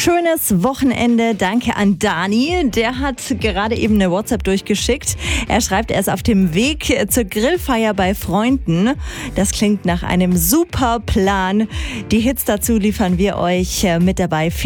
schönes Wochenende. Danke an Dani. Der hat gerade eben eine WhatsApp durchgeschickt. Er schreibt, er ist auf dem Weg zur Grillfeier bei Freunden. Das klingt nach einem super Plan. Die Hits dazu liefern wir euch mit dabei.